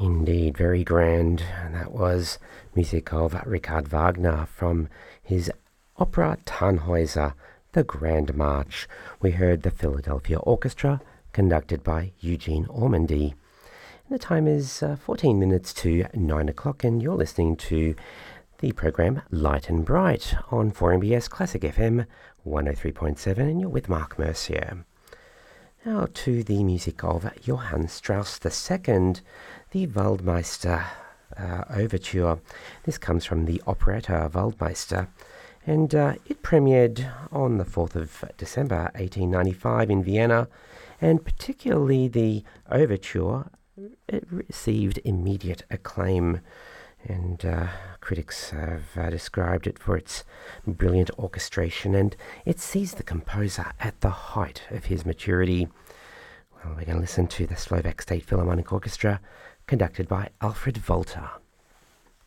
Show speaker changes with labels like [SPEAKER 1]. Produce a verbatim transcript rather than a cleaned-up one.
[SPEAKER 1] Indeed, very grand. That was music of Richard Wagner from his opera Tannhäuser, The Grand March. We heard the Philadelphia Orchestra, conducted by Eugene Ormandy. The time is uh, fourteen minutes to nine o'clock, and you're listening to the program Light and Bright on four M B S Classic F M one oh three point seven, and you're with Mark Mercier. Now to the music of Johann Strauss the Second, the Waldmeister uh, Overture. This comes from the operetta Waldmeister, and uh, it premiered on the fourth of December eighteen ninety-five in Vienna, and particularly the overture, it received immediate acclaim, and uh, critics have uh, described it for its brilliant orchestration, and it sees the composer at the height of his maturity. Well, we're going to listen to the Slovak State Philharmonic Orchestra, conducted by Alfred Volta.